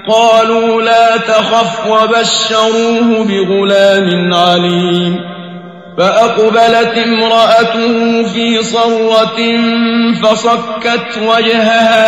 قالوا لا تخف وبشروه بغلام عليم فأقبلت امرأته في صرة فصكت وجهها